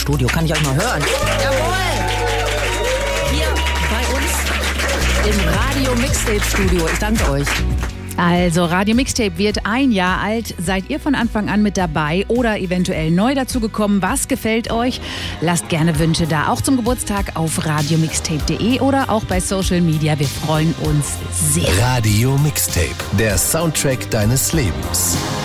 Studio. Kann ich euch mal hören? Jawohl! Hier bei uns im Radio Mixtape Studio. Ich danke euch. Also, Radio Mixtape wird 1 Jahr alt. Seid ihr von Anfang an mit dabei oder eventuell neu dazugekommen? Was gefällt euch? Lasst gerne Wünsche da, auch zum Geburtstag auf radiomixtape.de oder auch bei Social Media. Wir freuen uns sehr. Radio Mixtape, der Soundtrack deines Lebens.